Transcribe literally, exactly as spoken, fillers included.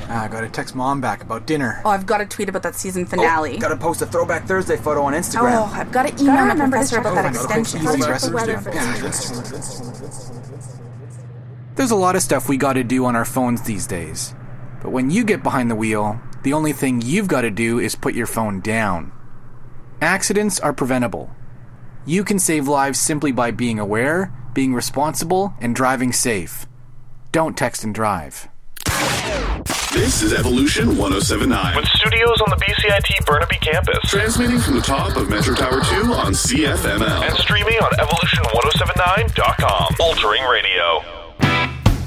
Ah, I gotta text Mom back about dinner. Oh, I've got to tweet about that season finale. Oh, gotta post a Throwback Thursday photo on Instagram. Oh, I've got to email my professor about that extension. There's a lot of stuff we gotta do on our phones these days. But when you get behind the wheel, the only thing you've gotta do is put your phone down. Accidents are preventable. You can save lives simply by being aware, being responsible, and driving safe. Don't text and drive. This is Evolution ten seventy-nine. With studios on the B C I T Burnaby campus. Transmitting from the top of Metro Tower two on C F M L. And streaming on evolution ten seventy-nine dot com. Altering radio.